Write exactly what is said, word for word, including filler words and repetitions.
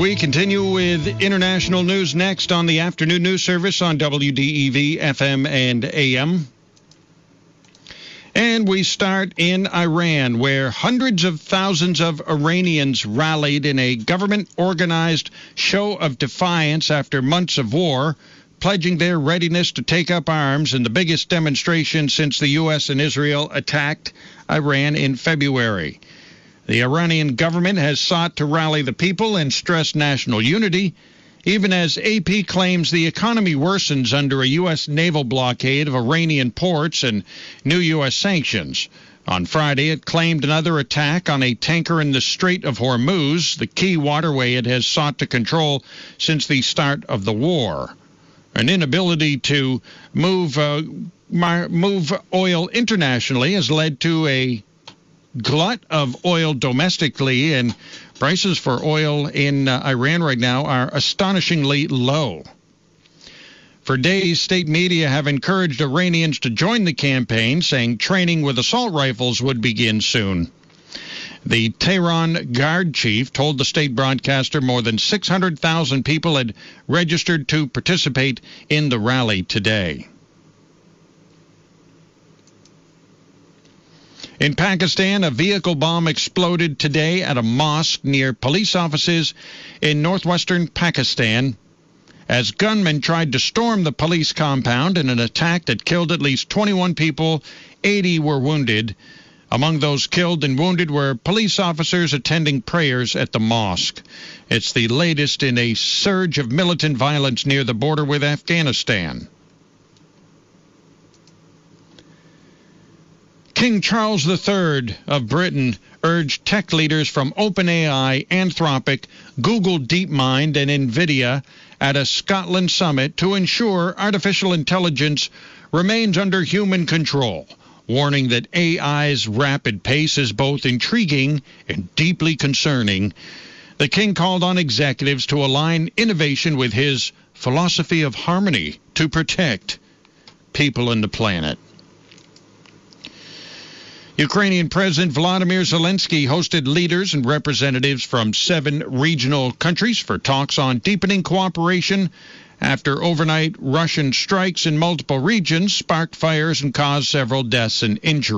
We continue with international news next on the afternoon news service on W D E V F M and A M. And we start in Iran, where hundreds of thousands of Iranians rallied in a government-organized show of defiance after months of war, pledging their readiness to take up arms in the biggest demonstration since the U S and Israel attacked Iran in February. The Iranian government has sought to rally the people and stress national unity, even as A P claims the economy worsens under a U S naval blockade of Iranian ports and new U S sanctions. On Friday, it claimed another attack on a tanker in the Strait of Hormuz, the key waterway it has sought to control since the start of the war. An inability to move uh, move oil internationally has led to a glut of oil domestically, and prices for oil in uh, Iran right now are astonishingly low. For days, state media have encouraged Iranians to join the campaign, saying training with assault rifles would begin soon. The Tehran Guard chief told the state broadcaster more than six hundred thousand people had registered to participate in the rally today. In Pakistan, a vehicle bomb exploded today at a mosque near police offices in northwestern Pakistan as gunmen tried to storm the police compound in an attack that killed at least twenty-one people. eighty were wounded. Among those killed and wounded were police officers attending prayers at the mosque. It's the latest in a surge of militant violence near the border with Afghanistan. King Charles the Third of Britain urged tech leaders from OpenAI, Anthropic, Google DeepMind, and NVIDIA at a Scotland summit to ensure artificial intelligence remains under human control, warning that A I's rapid pace is both intriguing and deeply concerning. The king called on executives to align innovation with his philosophy of harmony to protect people and the planet. Ukrainian President Volodymyr Zelensky hosted leaders and representatives from seven regional countries for talks on deepening cooperation after overnight Russian strikes in multiple regions sparked fires and caused several deaths and injuries.